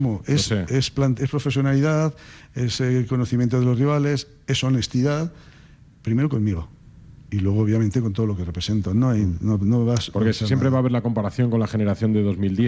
Es profesionalidad, es conocimiento de los rivales, es honestidad, primero conmigo. Y luego, obviamente, con todo lo que represento. No vas Porque siempre va a haber la comparación con la generación de 2010.